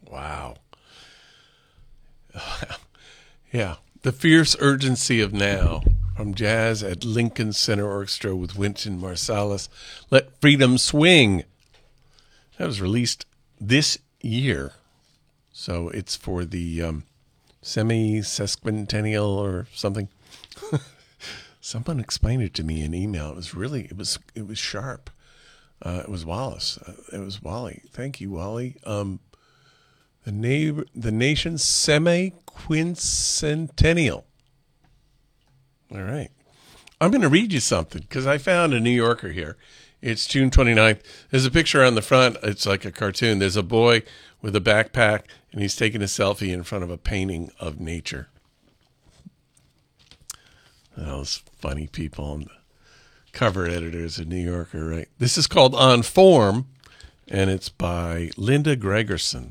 Wow. Yeah. The Fierce Urgency of Now from Jazz at Lincoln Center Orchestra with Wynton Marsalis. Let Freedom Swing. That was released this year. So it's for the semi-sesquicentennial or something. Someone explained it to me in email. It was sharp. It was Wallace. It was Wally. Thank you, Wally. The nation's semi-quincentennial. All right. I'm going to read you something because I found a New Yorker here. It's June 29th. There's a picture on the front. It's like a cartoon. There's a boy with a backpack, and he's taking a selfie in front of a painting of nature. Those funny people and the cover editors of New Yorker, right? This is called On Form, and it's by Linda Gregerson.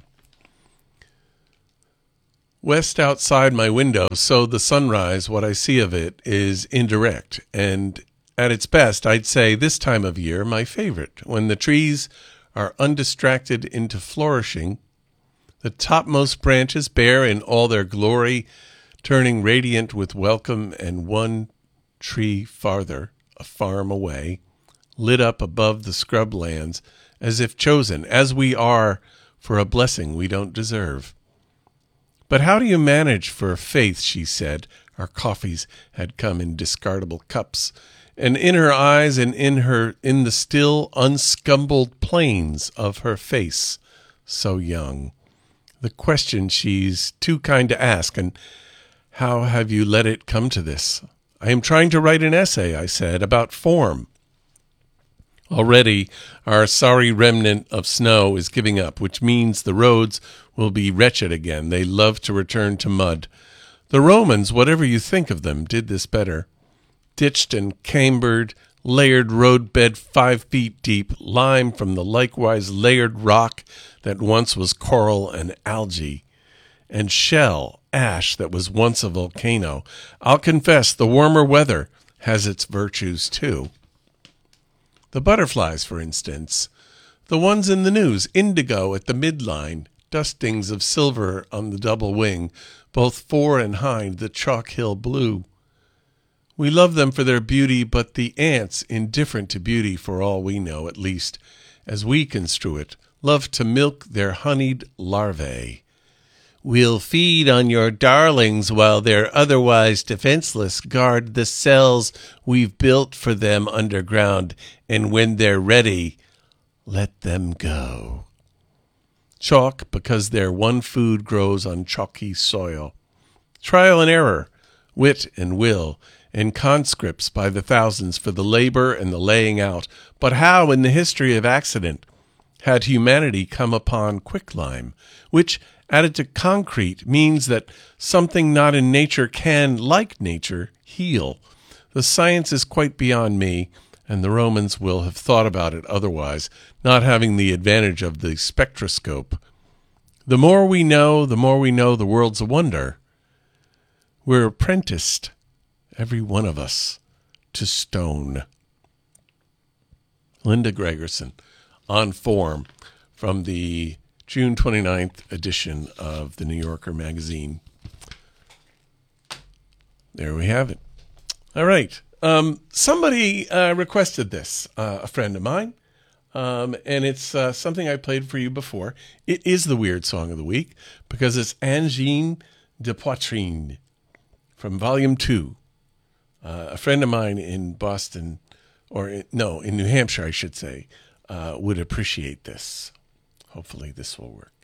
West outside my window, so the sunrise, what I see of it, is indirect. And at its best, I'd say this time of year, my favorite, when the trees are undistracted into flourishing, the topmost branches bare in all their glory, turning radiant with welcome, and one tree farther, a farm away, lit up above the scrub lands, as if chosen, as we are, for a blessing we don't deserve. But how do you manage for faith, she said. Our coffees had come in discardable cups, and in her eyes and in the still unscumbled plains of her face, so young. The question she's too kind to ask, and how have you let it come to this? I am trying to write an essay, I said, about form. Already our sorry remnant of snow is giving up, which means the roads will be wretched again. They love to return to mud. The Romans, whatever you think of them, did this better. Ditched and cambered, layered roadbed 5 feet deep, lime from the likewise layered rock that once was coral and algae, and shell, ash that was once a volcano. I'll confess, the warmer weather has its virtues too. The butterflies, for instance, the ones in the news, indigo at the midline, dustings of silver on the double wing, both fore and hind, the chalk hill blue. We love them for their beauty, but the ants, indifferent to beauty for all we know, at least, as we construe it, love to milk their honeyed larvae. We'll feed on your darlings while they're otherwise defenseless, guard the cells we've built for them underground, and when they're ready, let them go. Chalk, because their one food grows on chalky soil. Trial and error, wit and will, and conscripts by the thousands for the labor and the laying out. But how in the history of accident had humanity come upon quicklime, which, added to concrete, means that something not in nature can, like nature, heal? The science is quite beyond me, and the Romans will have thought about it otherwise, not having the advantage of the spectroscope. The more we know the world's a wonder. We're apprenticed, every one of us, to stone. Linda Gregerson, On Form, from the June 29th edition of the New Yorker magazine. There we have it. All right. Somebody requested this, a friend of mine, and it's something I played for you before. It is the weird song of the week because it's Angine de Poitrine from Volume 2. A friend of mine in Boston, in New Hampshire, I should say, would appreciate this. Hopefully this will work.